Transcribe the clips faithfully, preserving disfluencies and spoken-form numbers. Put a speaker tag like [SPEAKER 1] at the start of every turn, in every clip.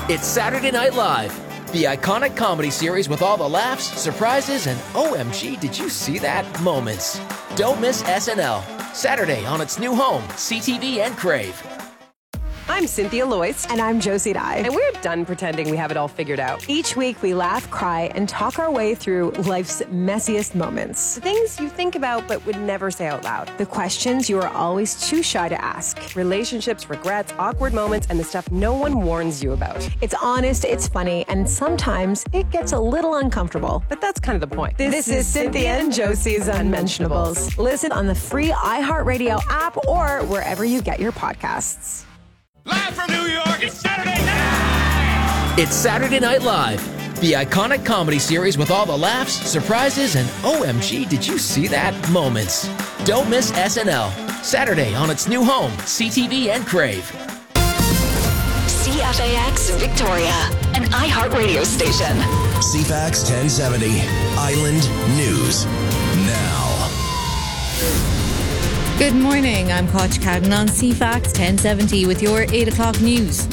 [SPEAKER 1] It's Saturday Night Live, the iconic comedy series with all the laughs, surprises, and O M G, did you see that moments. Don't miss S N L, Saturday on its new home, C T V and Crave.
[SPEAKER 2] I'm Cynthia Loyce.
[SPEAKER 3] And I'm Josie Dye.
[SPEAKER 2] And we're done pretending we have it all figured out.
[SPEAKER 3] Each week we laugh, cry, and talk our way through life's messiest moments.
[SPEAKER 2] The things you think about but would never say out loud.
[SPEAKER 3] The questions you are always too shy to ask.
[SPEAKER 2] Relationships, regrets, awkward moments, and the stuff no one warns you about.
[SPEAKER 3] It's honest, it's funny, and sometimes it gets a little uncomfortable.
[SPEAKER 2] But that's kind of the point.
[SPEAKER 3] This, this is Cynthia and Josie's Unmentionables. Listen on the free iHeartRadio app or wherever you get your podcasts.
[SPEAKER 4] Live from New York, it's Saturday night!
[SPEAKER 1] It's Saturday Night Live, the iconic comedy series with all the laughs, surprises, and O M G, did you see that moments. Don't miss S N L, Saturday on its new home, C T V and Crave.
[SPEAKER 5] C F A X Victoria, an iHeartRadio station.
[SPEAKER 6] C F A X ten seventy, Island News Now.
[SPEAKER 7] Good morning, I'm Koch Cadden on C F A X ten seventy with your eight o'clock news.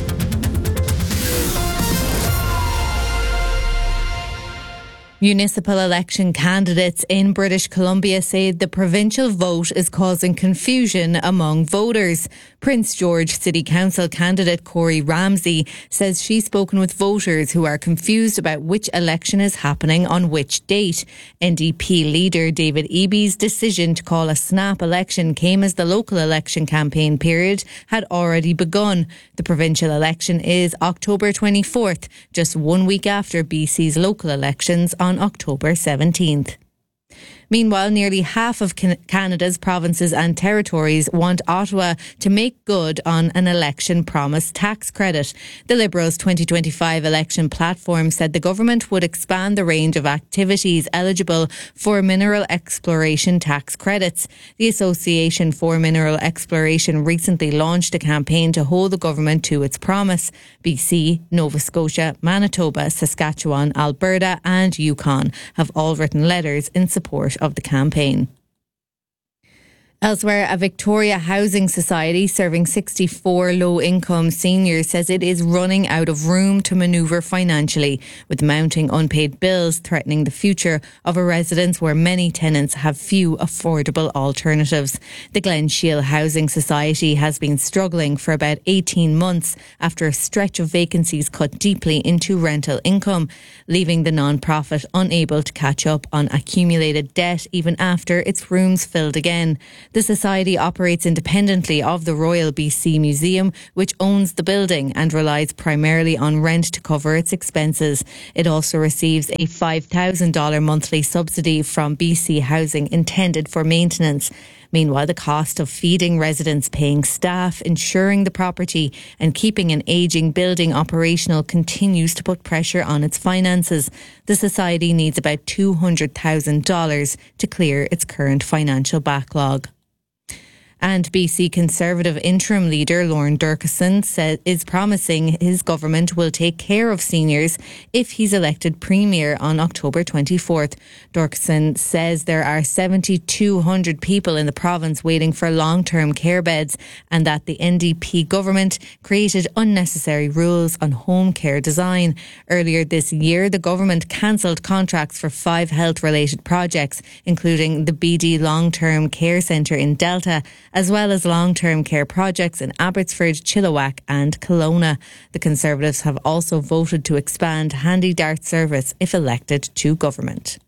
[SPEAKER 7] Municipal election candidates in British Columbia say the provincial vote is causing confusion among voters. Prince George City Council candidate Corey Ramsey says she's spoken with voters who are confused about which election is happening on which date. N D P leader David Eby's decision to call a snap election came as the local election campaign period had already begun. The provincial election is October twenty-fourth, just one week after B C's local elections on October seventeenth. Meanwhile, nearly half of Canada's provinces and territories want Ottawa to make good on an election promise tax credit. The Liberals' twenty twenty-five election platform said the government would expand the range of activities eligible for mineral exploration tax credits. The Association for Mineral Exploration recently launched a campaign to hold the government to its promise. B C, Nova Scotia, Manitoba, Saskatchewan, Alberta and Yukon have all written letters in support of the campaign. Elsewhere, a Victoria Housing Society serving sixty-four low-income seniors says it is running out of room to manoeuvre financially, with mounting unpaid bills threatening the future of a residence where many tenants have few affordable alternatives. The Glen Shiel Housing Society has been struggling for about eighteen months after a stretch of vacancies cut deeply into rental income, leaving the non-profit unable to catch up on accumulated debt even after its rooms filled again. The Society operates independently of the Royal B C Museum, which owns the building and relies primarily on rent to cover its expenses. It also receives a five thousand dollars monthly subsidy from B C Housing intended for maintenance. Meanwhile, the cost of feeding residents, paying staff, insuring the property and keeping an ageing building operational continues to put pressure on its finances. The Society needs about two hundred thousand dollars to clear its current financial backlog. And B C Conservative interim leader Lorne Durkison says is promising his government will take care of seniors if he's elected Premier on October twenty-fourth. Durkison says there are seven thousand two hundred people in the province waiting for long-term care beds and that the N D P government created unnecessary rules on home care design. Earlier this year, the government cancelled contracts for five health-related projects, including the B D Long-Term Care Centre in Delta, as well as long-term care projects in Abbotsford, Chilliwack and Kelowna. The Conservatives have also voted to expand Handy Dart service if elected to government.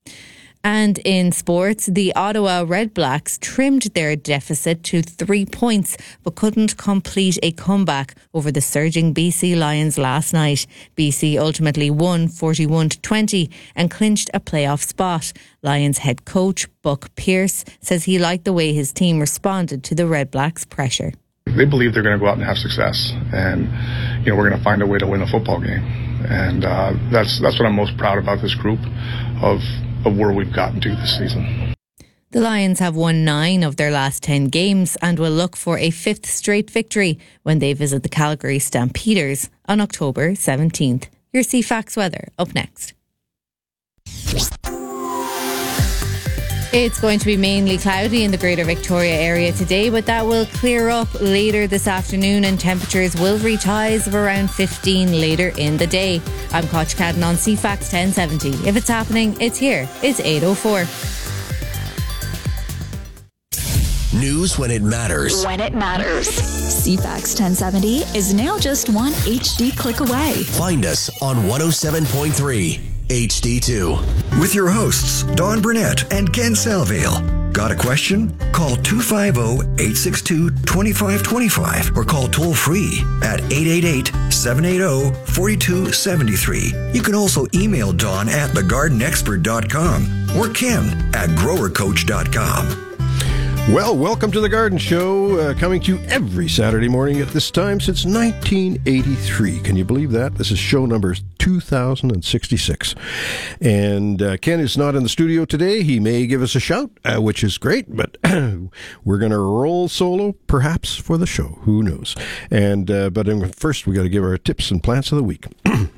[SPEAKER 7] And in sports, the Ottawa Red Blacks trimmed their deficit to three points but couldn't complete a comeback over the surging B C Lions last night. B C ultimately won forty-one to twenty and clinched a playoff spot. Lions head coach Buck Pearce says he liked the way his team responded to the Red Blacks' pressure.
[SPEAKER 8] They believe they're going to go out and have success, and you know we're going to find a way to win a football game, and uh, that's that's what I'm most proud about this group of. of where we've gotten to this season.
[SPEAKER 7] The Lions have won nine of their last ten games and will look for a fifth straight victory when they visit the Calgary Stampeders on October seventeenth. Your C F A X weather up next. It's going to be mainly cloudy in the Greater Victoria area today, but that will clear up later this afternoon and temperatures will reach highs of around fifteen later in the day. I'm Koch Cadden on C FAX ten seventy. If it's happening, it's here. It's eight oh four.
[SPEAKER 6] News when it matters.
[SPEAKER 5] When it matters. C FAX ten seventy is now just one H D click away.
[SPEAKER 6] Find us on one oh seven point three H D two.
[SPEAKER 9] With your hosts, Dawn Burnett and Ken Salvale. Got a question? Call two five zero, eight six two, two five two five or call toll free at eight eight eight, seven eight zero, four two seven three. You can also email Dawn at the garden expert dot com or Ken at grower coach dot com.
[SPEAKER 10] Well, welcome to The Garden Show, uh, coming to you every Saturday morning at this time since nineteen eighty-three. Can you believe that? This is show number two thousand sixty-six. And uh, Ken is not in the studio today. He may give us a shout, uh, which is great, but we're going to roll solo, perhaps, for the show. Who knows? And uh, But first, we got to give our tips and plants of the week.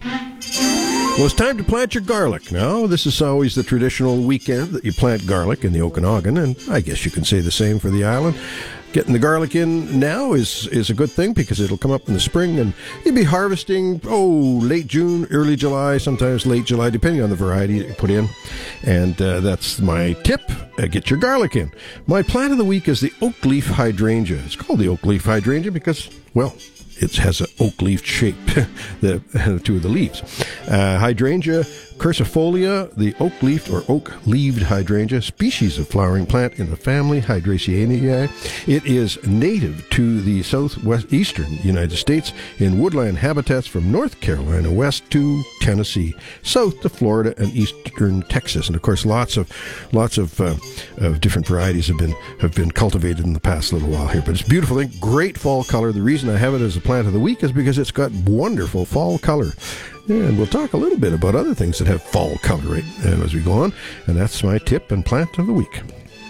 [SPEAKER 10] Well, it's time to plant your garlic. Now, this is always the traditional weekend that you plant garlic in the Okanagan, and I guess you can say the same for the island. Getting the garlic in now is, is a good thing because it'll come up in the spring, and you'll be harvesting, oh, late June, early July, sometimes late July, depending on the variety that you put in. And uh, that's my tip. Uh, get your garlic in. My plant of the week is the oak leaf hydrangea. It's called the oak leaf hydrangea because, well, it has an oak leaf shape, the two of the leaves. Uh, hydrangea curcifolia, the oak leafed or oak leaved hydrangea, species of flowering plant in the family Hydraceaceae. It is native to the southwest eastern United States in woodland habitats from North Carolina west to Tennessee, south to Florida and eastern Texas. And of course, lots of lots of, uh, of different varieties have been have been cultivated in the past little while here. But it's a beautiful thing, great fall color. The reason I have it as a plant of the week is because it's got wonderful fall color. And we'll talk a little bit about other things that have fall color right uh, as we go on. And that's my tip and plant of the week.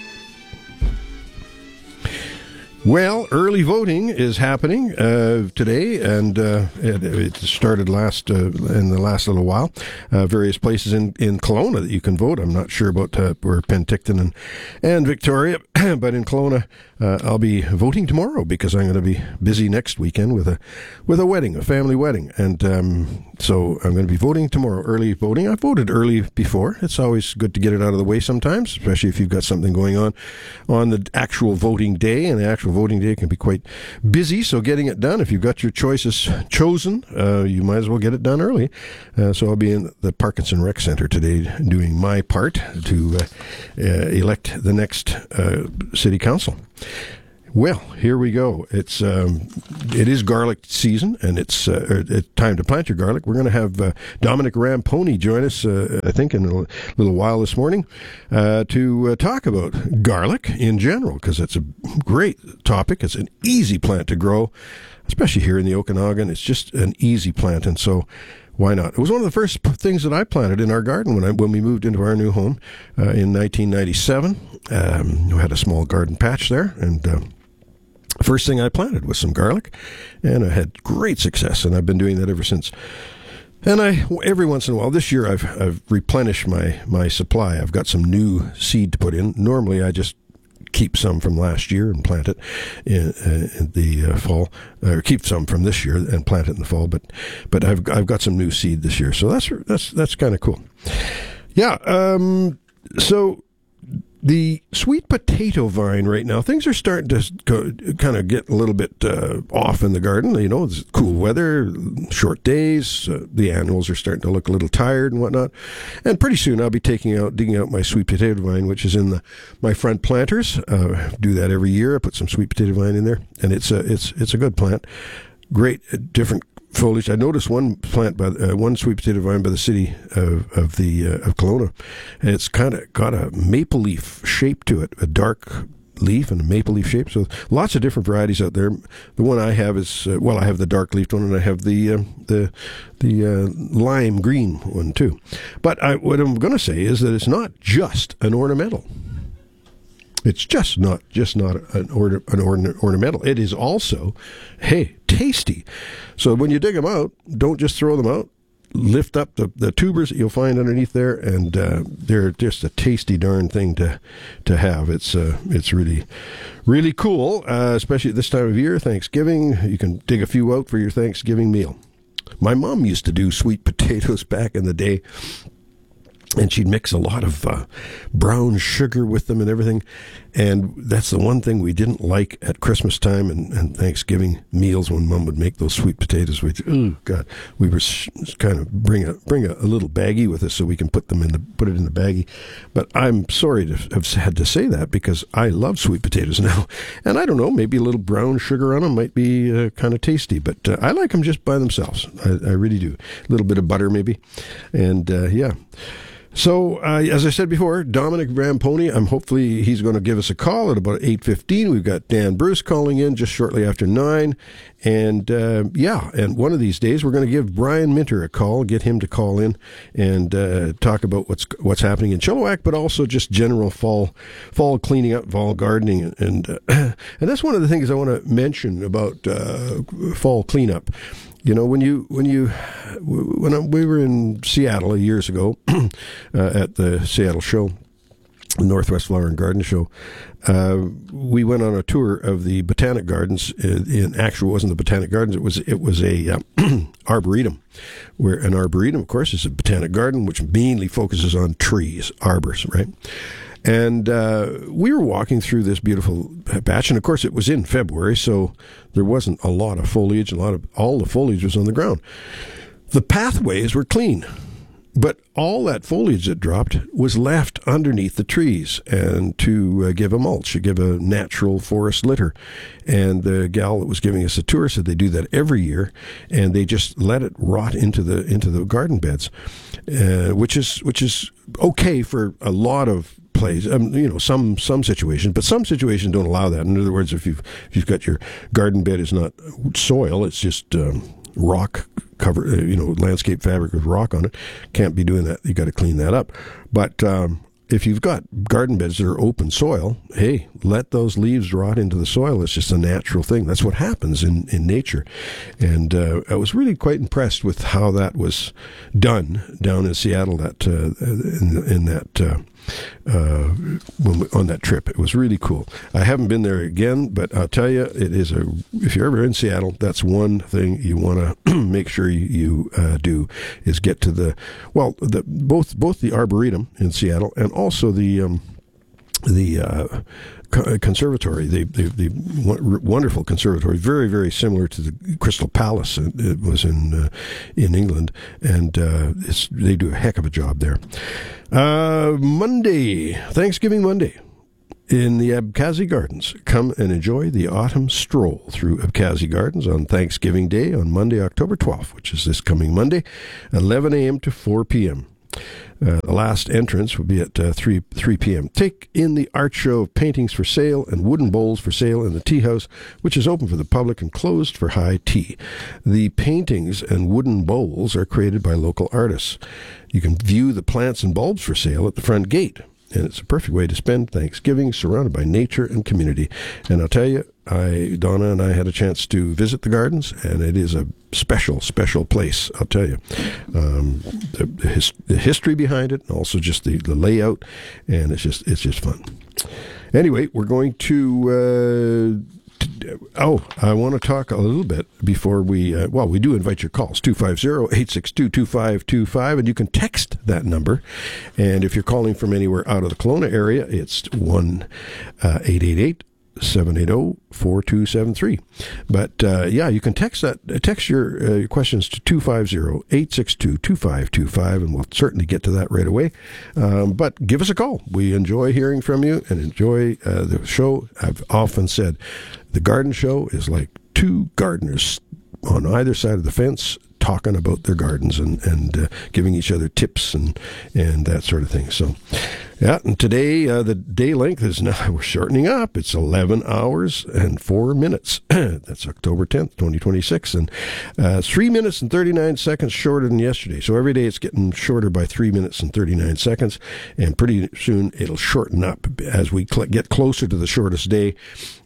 [SPEAKER 10] Well, early voting is happening uh, today, and uh, it, it started last uh, in the last little while. Uh, various places in, in Kelowna that you can vote. I'm not sure about uh, where Penticton and, and Victoria, but in Kelowna, uh, I'll be voting tomorrow because I'm going to be busy next weekend with a with a wedding, a family wedding, and um, so I'm going to be voting tomorrow. Early voting. I voted early before. It's always good to get it out of the way sometimes, especially if you've got something going on on the actual voting day, and the actual voting day can be quite busy, so getting it done, if you've got your choices chosen, uh, you might as well get it done early. Uh, so I'll be in the Parkinson Rec Center today doing my part to uh, uh, elect the next uh, city council. Well, here we go. It's um, it is garlic season, and it's uh, it's time to plant your garlic. We're going to have uh, Dominic Ramponi join us, uh, I think, in a little while this morning uh, to uh, talk about garlic in general, because it's a great topic. It's an easy plant to grow, especially here in the Okanagan. It's just an easy plant, and so why not? It was one of the first things that I planted in our garden when I when we moved into our new home uh, in nineteen ninety-seven. Um, we had a small garden patch there, and uh, first thing I planted was some garlic, and I had great success, and I've been doing that ever since. And I, every once in a while, this year I've I've replenished my my supply. I've got some new seed to put in. Normally I just keep some from last year and plant it in, uh, in the uh, fall, or keep some from this year and plant it in the fall. But but I've I've got some new seed this year, so that's that's that's kind of cool. Yeah. Um. So the sweet potato vine right now, things are starting to go, kind of get a little bit uh, off in the garden. You know, it's cool weather, short days. Uh, the annuals are starting to look a little tired and whatnot. And pretty soon I'll be taking out, digging out my sweet potato vine, which is in the my front planters. Uh, do that every year. I put some sweet potato vine in there, and it's a it's it's a good plant. Great, uh, different foliage. I noticed one plant by uh, one sweet potato vine by the city of, of the uh, of Kelowna, and it's kind of got a maple leaf shape to it, a dark leaf and a maple leaf shape. So lots of different varieties out there. The one I have is uh, well, I have the dark leafed one, and I have the uh, the the uh, lime green one too. But I, what I'm going to say is that it's not just an ornamental. It's just not just not an, order, an orna, ornamental. It is also, hey, tasty. So when you dig them out, don't just throw them out. lift up the, the tubers that you'll find underneath there, and uh, they're just a tasty darn thing to to have. It's uh, it's really, really cool, uh, especially at this time of year, Thanksgiving. You can dig a few out for your Thanksgiving meal. My mom used to do sweet potatoes back in the day, and she'd mix a lot of uh, brown sugar with them and everything. And that's the one thing we didn't like at Christmas time and, and Thanksgiving meals when Mom would make those sweet potatoes. We'd, oh God, we were sh- kind of bring a bring a, a little baggie with us so we can put them in the put it in the baggie. But I'm sorry to have had to say that because I love sweet potatoes now, and I don't know, maybe a little brown sugar on them might be uh, kind of tasty. But uh, I like them just by themselves. I, I really do. A little bit of butter maybe, and uh, yeah. So, uh, as I said before, Dominic Ramponi, I'm hopefully he's going to give us a call at about eight fifteen. We've got Dan Bruce calling in just shortly after nine. And, uh, yeah, and one of these days we're going to give Brian Minter a call, get him to call in and uh, talk about what's what's happening in Chilliwack, but also just general fall fall cleaning up, fall gardening. And, uh, and that's one of the things I want to mention about uh, fall cleanup. You know, when you when you when we were in Seattle years ago uh, at the Seattle show, the Northwest Flower and Garden Show, uh, we went on a tour of the Botanic Gardens. In actual, it wasn't the Botanic Gardens; it was it was a uh, arboretum, where an arboretum, of course, is a botanic garden which mainly focuses on trees, arbors, right? And uh, we were walking through this beautiful patch, and of course it was in February, so there wasn't a lot of foliage. A lot of all the foliage was on the ground. The pathways were clean, but all that foliage that dropped was left underneath the trees, and to uh, give a mulch, to give a natural forest litter. And the gal that was giving us a tour said they do that every year, and they just let it rot into the into the garden beds, uh, which is which is okay for a lot of plays, um, you know, some some situations, but some situations don't allow that. In other words, if you've if you've got your garden bed is not soil, it's just um, rock cover, uh, you know, landscape fabric with rock on it. Can't be doing that. You got to clean that up. But um, if you've got garden beds that are open soil, hey, let those leaves rot into the soil. It's just a natural thing. That's what happens in, in nature. And uh, I was really quite impressed with how that was done down in Seattle. That uh, in, in that. Uh, Uh, when we, on that trip. It was really cool. I haven't been there again, but I'll tell you, it is a. If you're ever in Seattle, that's one thing you want to make sure you, you uh, do is get to the well, the both both the Arboretum in Seattle and also the um, the. Uh, conservatory, the, the the wonderful conservatory, very very similar to the Crystal Palace. It was in uh, in England, and uh, it's, they do a heck of a job there. Uh, Monday, Thanksgiving Monday, in the Abkhazi Gardens. Come and enjoy the autumn stroll through Abkhazi Gardens on Thanksgiving Day on Monday, October twelfth, which is this coming Monday, eleven a.m. to four p.m. Uh, the last entrance will be at uh, three p.m. Take in the art show of paintings for sale and wooden bowls for sale in the tea house, which is open for the public and closed for high tea. The paintings and wooden bowls are created by local artists. You can view the plants and bulbs for sale at the front gate, and it's a perfect way to spend Thanksgiving surrounded by nature and community. And I'll tell you, I, Donna and I had a chance to visit the gardens, and it is a special, special place, I'll tell you. Um, the, the, his, the history behind it, and also just the, the layout, and it's just it's just fun. Anyway, we're going to... Uh, Oh, I want to talk a little bit before we, uh, well, we do invite your calls, two five zero, eight six two, two five two five, and you can text that number. And if you're calling from anywhere out of the Kelowna area, it's one eight eight eight, seven eight zero, four two seven three. But, uh, yeah, you can text that. Text your uh, questions to two five zero, eight six two, two five two five, and we'll certainly get to that right away. Um, but give us a call. We enjoy hearing from you and enjoy uh, the show. I've often said the garden show is like two gardeners on either side of the fence talking about their gardens and, and uh, giving each other tips and, and that sort of thing. So, yeah, and today uh, the day length is now, we're shortening up. It's eleven hours and four minutes. That's October tenth, twenty twenty-six, and uh, three minutes and thirty-nine seconds shorter than yesterday. So every day it's getting shorter by three minutes and thirty-nine seconds, and pretty soon it'll shorten up as we cl- get closer to the shortest day.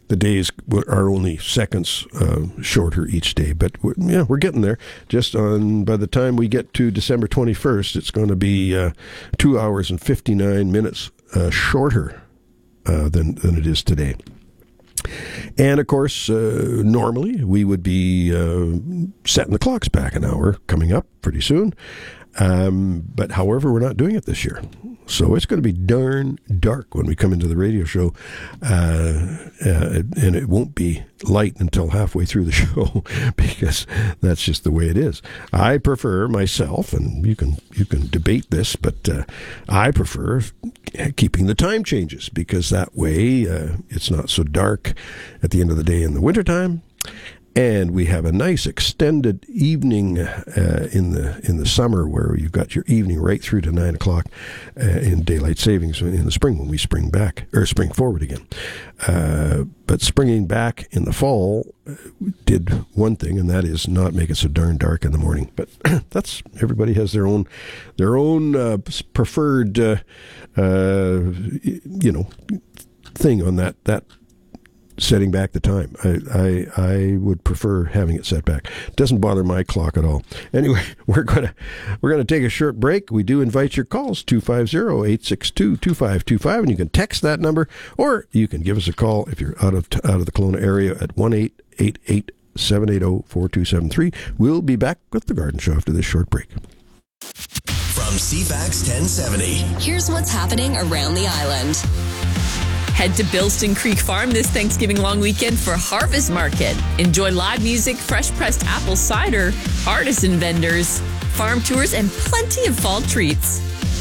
[SPEAKER 10] the days are only seconds uh, shorter each day. But we're, yeah, we're getting there. Just on by the time we get to December twenty-first, it's going to be uh, two hours and fifty-nine minutes uh, shorter uh, than than it is today. And of course, uh, normally we would be uh, setting the clocks back an hour coming up pretty soon. Um, but however, we're not doing it this year. So it's going to be darn dark when we come into the radio show, uh, uh, and it won't be light until halfway through the show because that's just the way it is. I prefer myself, and you can you can debate this, but uh, I prefer keeping the time changes because that way uh, it's not so dark at the end of the day in the wintertime. And we have a nice extended evening uh, in the in the summer where you've got your evening right through to nine o'clock uh, in daylight savings in the spring when we spring back or spring forward again. Uh, but springing back in the fall uh, did one thing, and that is not make it so darn dark in the morning. But that's everybody has their own their own uh, preferred uh, uh, you know thing on that that. setting back the time. I, I I would prefer having it set back. It doesn't bother my clock at all. Anyway, we're gonna we're gonna take a short break. We do invite your calls, two five zero, eight six two, two five two five, and you can text that number, or you can give us a call if you're out of out of the Kelowna area at one eight eight eight, seven eight zero, four two seven three. We'll be back with the Garden Show after this short break.
[SPEAKER 6] From C FAX ten seventy.
[SPEAKER 5] Here's what's happening around the island.
[SPEAKER 11] Head to Bilston Creek Farm this Thanksgiving long weekend for Harvest Market. Enjoy live music, fresh pressed apple cider, artisan vendors, farm tours, and plenty of fall treats.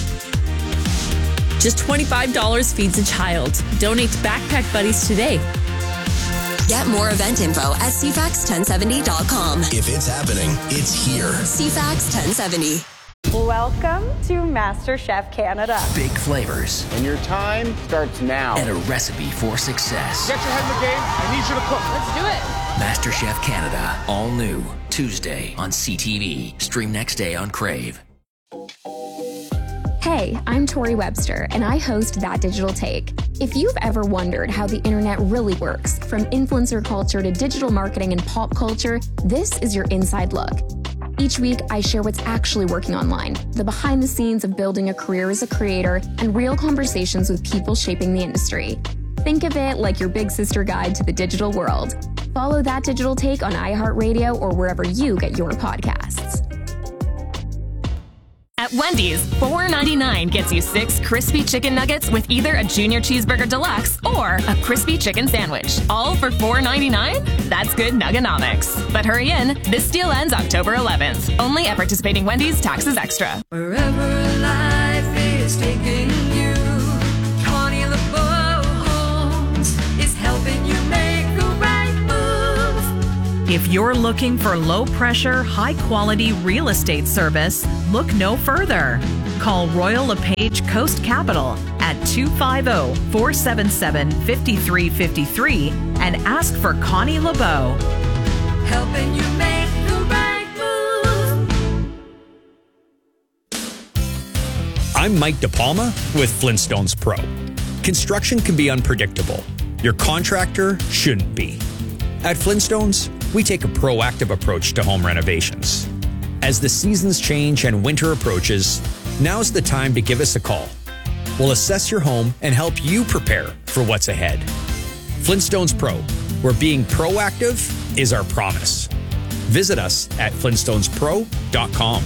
[SPEAKER 11] Just twenty-five dollars feeds a child. Donate to Backpack Buddies today.
[SPEAKER 5] Get more event info at c fax ten seventy dot com.
[SPEAKER 6] If it's happening, it's here.
[SPEAKER 5] C FAX ten seventy.
[SPEAKER 12] Welcome to MasterChef Canada.
[SPEAKER 1] Big flavors.
[SPEAKER 13] And your time starts now.
[SPEAKER 1] And a recipe for success.
[SPEAKER 4] Get your head in the game. I need you to cook.
[SPEAKER 12] Let's do it.
[SPEAKER 1] MasterChef Canada. All new. Tuesday on C T V. Stream next day on Crave.
[SPEAKER 14] Hey, I'm Tori Webster, and I host That Digital Take. If you've ever wondered how the internet really works, from influencer culture to digital marketing and pop culture, this is your inside look. Each week, I share what's actually working online, the behind the scenes of building a career as a creator, and real conversations with people shaping the industry. Think of it like your big sister guide to the digital world. Follow That Digital Take on iHeartRadio or wherever you get your podcasts.
[SPEAKER 15] At Wendy's, four ninety-nine gets you six crispy chicken nuggets with either a Junior Cheeseburger Deluxe or a crispy chicken sandwich. All for four ninety-nine? That's good nugganomics. But hurry in, this deal ends October eleventh. Only at participating Wendy's, taxes extra.
[SPEAKER 16] Wherever life is taking you, Connie LeBeau Homes is helping you make the right move.
[SPEAKER 17] If you're looking for low-pressure, high-quality real estate service, look no further. Call Royal LePage Coast Capital at two five zero, four seven seven, five three five three and ask for Connie LeBeau.
[SPEAKER 16] Helping you make the right move.
[SPEAKER 18] I'm Mike DePalma with Flintstones Pro. Construction can be unpredictable. Your contractor shouldn't be. At Flintstones, we take a proactive approach to home renovations. As the seasons change and winter approaches, now's the time to give us a call. We'll assess your home and help you prepare for what's ahead. Flintstones Pro, where being proactive is our promise. Visit us at flintstones pro dot com.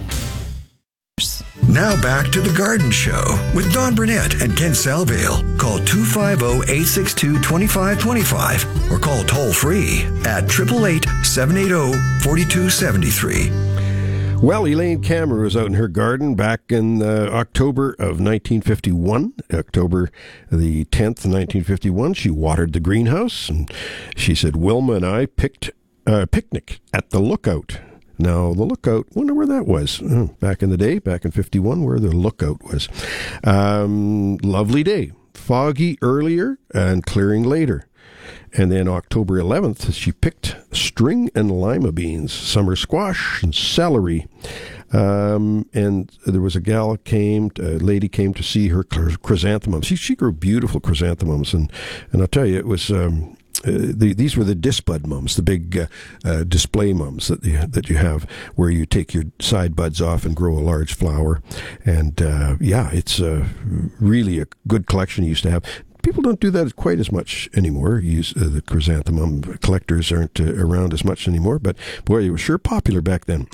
[SPEAKER 9] Now back to The Garden Show with Don Burnett and Ken Salvale. Call two five zero, eight six two, two five two five or call toll free at eight eight eight, seven eight zero, four two seven three.
[SPEAKER 10] Well, Elaine Cameron was out in her garden back in uh, October of nineteen fifty-one, October the tenth, nineteen fifty-one. She watered the greenhouse, and she said, Wilma and I picked a picnic at the Lookout. Now, the Lookout, wonder where that was. Oh, back in the day, back in fifty-one, where the Lookout was. Um, lovely day. Foggy earlier and clearing later. And then October eleventh, she picked string and lima beans, summer squash and celery. Um, and there was a gal came, a lady came to see her chrysanthemums. She, she grew beautiful chrysanthemums. And, and I'll tell you, it was, um, Uh, the, these were the disbud mums, the big uh, uh, display mums that you, that you have, where you take your side buds off and grow a large flower. And uh, yeah, it's uh, really a good collection you used to have. People don't do that quite as much anymore. Use, uh, the chrysanthemum collectors aren't uh, around as much anymore, but boy, it was sure popular back then.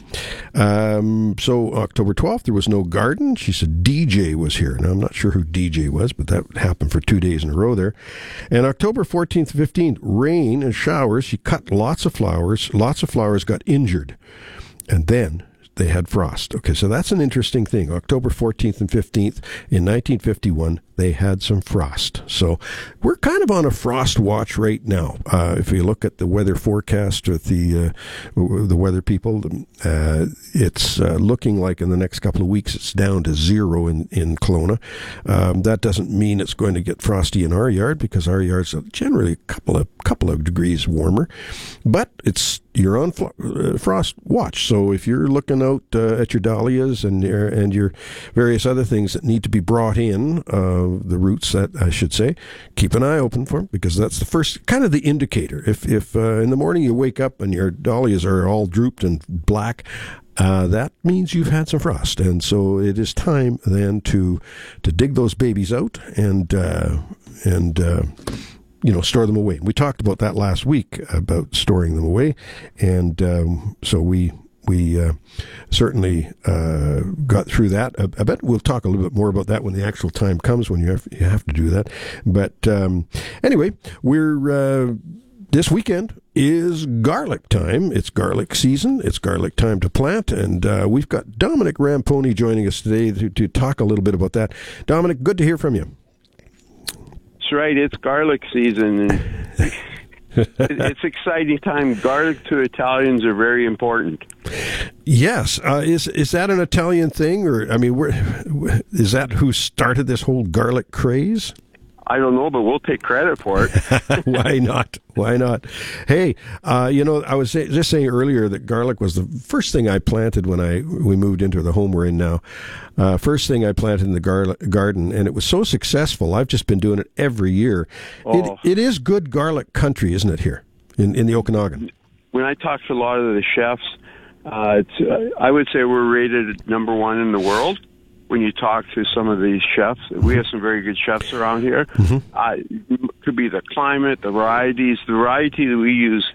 [SPEAKER 10] Um, so October twelfth, there was no garden. She said D J was here. Now, I'm not sure who D J was, but that happened for two days in a row there. And October fourteenth, fifteenth, rain and showers. She cut lots of flowers. Lots of flowers got injured. And then they had frost. Okay, so that's an interesting thing. October fourteenth and fifteenth in nineteen fifty-one, they had some frost. So we're kind of on a frost watch right now. Uh, if you look at the weather forecast with the uh, the weather people, uh, it's uh, looking like in the next couple of weeks it's down to zero in, in Kelowna. Um, that doesn't mean it's going to get frosty in our yard, because our yard's generally a couple of couple of degrees warmer. But it's you're on fl- uh, frost watch. So if you're looking out uh, at your dahlias and your, and your various other things that need to be brought in, uh, the roots that I should say, keep an eye open for them, because that's the first kind of the indicator. If if uh, in the morning you wake up and your dahlias are all drooped and black, uh, that means you've had some frost, and so it is time then to to dig those babies out and uh, and. Uh, you know, store them away. We talked about that last week, about storing them away. And um, so we we uh, certainly uh, got through that. I, I bet we'll talk a little bit more about that when the actual time comes, when you have, you have to do that. But um, anyway, we're... Uh, this weekend is garlic time. It's garlic season. It's garlic time to plant. And uh, we've got Dominic Ramponi joining us today to, to talk a little bit about that. Dominic, good to hear from you.
[SPEAKER 19] That's right. It's garlic season. And it's exciting time. Garlic to Italians are very important.
[SPEAKER 10] Yes. Uh, is is that an Italian thing, or I mean, where, is that who started this whole garlic craze?
[SPEAKER 19] I don't know, but we'll take credit for it.
[SPEAKER 10] Why not? Why not? Hey, uh, you know, I was say, just saying earlier that garlic was the first thing I planted when I we moved into the home we're in now. Uh, first thing I planted in the gar- garden, and it was so successful. I've just been doing it every year. Oh. It, it is good garlic country, isn't it, here in, in the Okanagan?
[SPEAKER 19] When I talk to a lot of the chefs, uh, it's, uh, I would say we're rated number one in the world. When you talk to some of these chefs, we have some very good chefs around here. Mm-hmm. Uh, it could be the climate, the varieties. The variety that we use,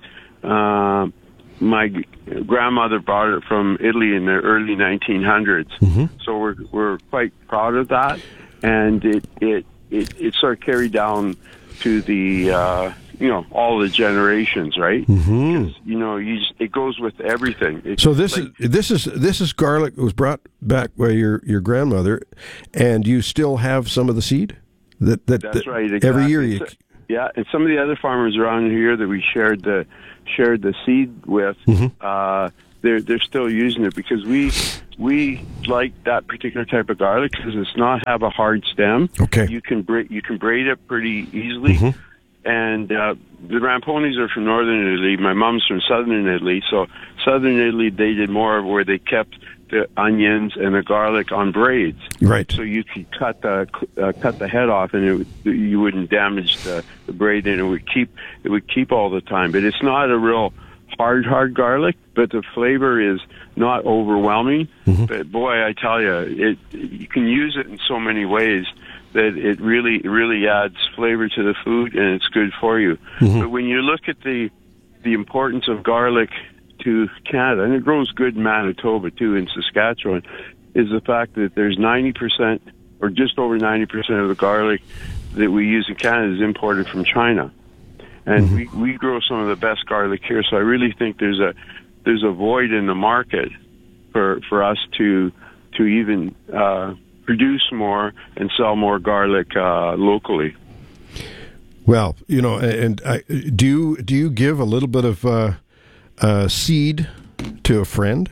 [SPEAKER 19] uh, my grandmother brought it from Italy in the early nineteen hundreds. Mm-hmm. So we're we're quite proud of that, and it it it, it sort of carried down to the uh, you know all the generations, right?
[SPEAKER 10] Mm-hmm.
[SPEAKER 19] You know, you just, it goes with everything. It's
[SPEAKER 10] so this
[SPEAKER 19] like,
[SPEAKER 10] is this is this is garlic that was brought back by your, your grandmother, and you still have some of the seed. That that,
[SPEAKER 19] that's
[SPEAKER 10] that
[SPEAKER 19] right. Exactly.
[SPEAKER 10] Every year, you...
[SPEAKER 19] so, yeah, and some of the other farmers around here that we shared the shared the seed with, mm-hmm. uh, they're they're still using it because we we like that particular type of garlic because it's not have a hard stem.
[SPEAKER 10] Okay,
[SPEAKER 19] you can braid you can braid it pretty easily. Mm-hmm. And uh, the Ramponis are from northern Italy. My mom's from southern Italy. So southern Italy, they did more of where they kept the onions and the garlic on braids.
[SPEAKER 10] Right.
[SPEAKER 19] So you could cut the uh, cut the head off, and it would, you wouldn't damage the, the braid, and it would keep it would keep all the time. But it's not a real hard hard garlic, but the flavor is not overwhelming. Mm-hmm. But boy, I tell you, it you can use it in so many ways that it really, really adds flavor to the food, and it's good for you. Mm-hmm. But when you look at the the importance of garlic to Canada, and it grows good in Manitoba too, in Saskatchewan, is the fact that there's ninety percent, or just over ninety percent of the garlic that we use in Canada is imported from China. And mm-hmm. we, we grow some of the best garlic here, so I really think there's a there's a void in the market for for us to to even uh produce more and sell more garlic uh, locally.
[SPEAKER 10] Well, you know, and I, do you do you give a little bit of uh, uh, seed to a friend?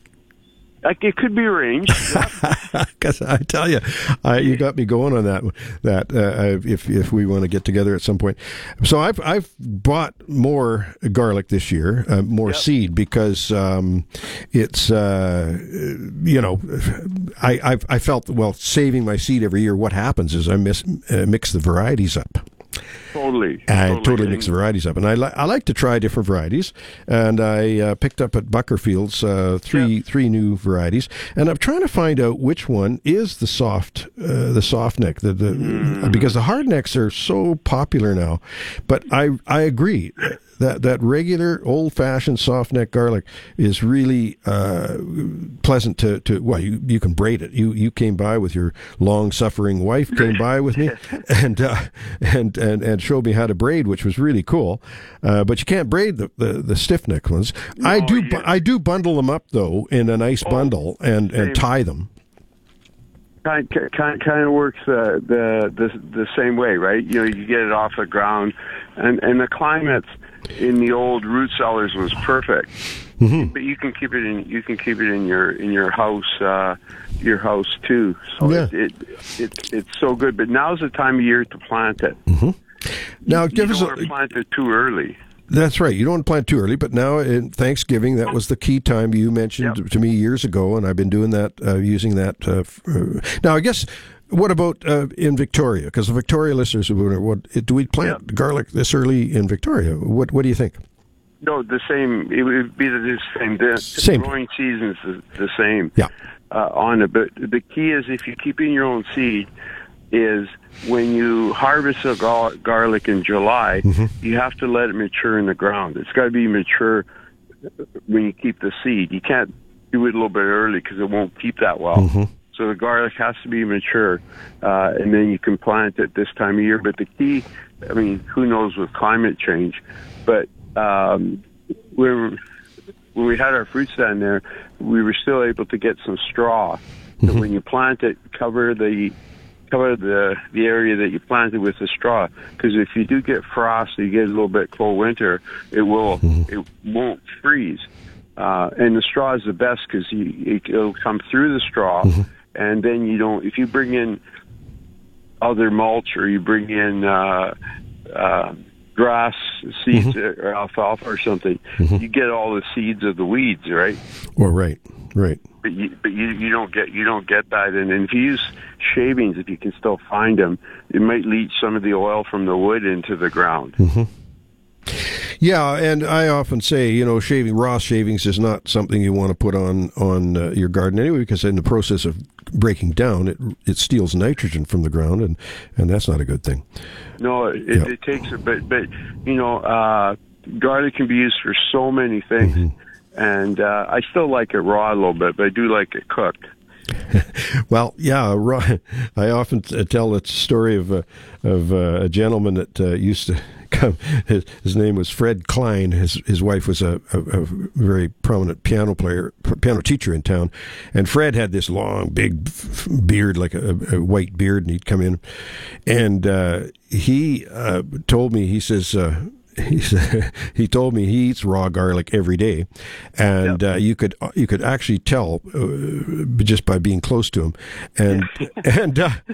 [SPEAKER 19] Like it could be arranged.
[SPEAKER 10] Because I tell you, I, you got me going on that. That uh, if if we want to get together at some point, so I've I've bought more garlic this year, uh, more yep. seed because um, it's uh, you know I I've, I felt well saving my seed every year. What happens is I miss, uh, mix the varieties up.
[SPEAKER 19] Totally.
[SPEAKER 10] I
[SPEAKER 19] totally,
[SPEAKER 10] totally mix the varieties up, and I, li- I like to try different varieties. And I uh, picked up at Buckerfields uh, three yeah. three new varieties, and I'm trying to find out which one is the soft uh, the soft neck, the, the mm. because the hard necks are so popular now. But I I agree. That that regular old-fashioned soft-neck garlic is really uh, pleasant to, to well, you, you can braid it. You you came by with your long-suffering wife, came by with me, and uh, and and and showed me how to braid, which was really cool. Uh, but you can't braid the, the, the stiff-neck ones. No, I do yeah. I do bundle them up though in a nice oh, bundle and, and tie them.
[SPEAKER 19] Kind kind kind of works uh, the the the same way, right? You know, you get it off the ground, and and the climates in the old root cellars was perfect. Mm-hmm. But you can keep it in you can keep it in your in your house uh, your house too. So
[SPEAKER 10] yeah.
[SPEAKER 19] it, it it it's so good. But now's the time of year to plant it.
[SPEAKER 10] Mm-hmm. Now
[SPEAKER 19] you,
[SPEAKER 10] give
[SPEAKER 19] you
[SPEAKER 10] us
[SPEAKER 19] don't
[SPEAKER 10] a,
[SPEAKER 19] want to plant it too early.
[SPEAKER 10] That's right. You don't want to plant too early, but now in Thanksgiving, that was the key time you mentioned yep. to me years ago, and I've been doing that, uh, using that. Uh, f- uh, now, I guess, what about uh, in Victoria? Because the Victoria listeners, what, do we plant yep. garlic this early in Victoria? What What do you think?
[SPEAKER 19] No, the same. It would be the same. The
[SPEAKER 10] same.
[SPEAKER 19] growing season's the, the same.
[SPEAKER 10] Yeah.
[SPEAKER 19] Uh, on it, but the key is if you keep in your own seed. Is when you harvest a gar- garlic in July, mm-hmm. you have to let it mature in the ground. It's got to be mature when you keep the seed. You can't do it a little bit early because it won't keep that well. Mm-hmm. So the garlic has to be mature, uh, and then you can plant it this time of year. But the key, I mean, who knows with climate change, but um, when, when we had our fruit stand there, we were still able to get some straw. Mm-hmm. So when you plant it, cover the cover the the area that you planted with the straw, because if you do get frost, you get a little bit cold winter, it will mm-hmm. it won't freeze. Uh, and the straw is the best because it, it'll come through the straw, mm-hmm. and then you don't. If you bring in other mulch or you bring in uh, uh, grass seeds mm-hmm. or alfalfa or something, mm-hmm. you get all the seeds of the weeds, right?
[SPEAKER 10] Well, right, right.
[SPEAKER 19] But you, but you, you don't get you don't get that, and, and if you use shavings, if you can still find them, it might leach some of the oil from the wood into the ground.
[SPEAKER 10] Mm-hmm. Yeah, and I often say, you know, shaving raw shavings is not something you want to put on on uh, your garden anyway, because in the process of breaking down, it it steals nitrogen from the ground, and, and that's not a good thing.
[SPEAKER 19] No, it, yeah. it takes a bit, but you know, uh, garlic can be used for so many things. Mm-hmm. And uh, I still like it raw a little bit, but I do like it cooked.
[SPEAKER 10] Well, yeah, raw. I often tell the story of a, of a gentleman that uh, used to come. His, his name was Fred Klein. His his wife was a, a, a very prominent piano player, piano teacher in town. And Fred had this long, big beard, like a, a white beard, and he'd come in. And uh, he uh, told me, he says, uh, He he told me he eats raw garlic every day, and yep. uh, you could you could actually tell uh, just by being close to him, and and uh,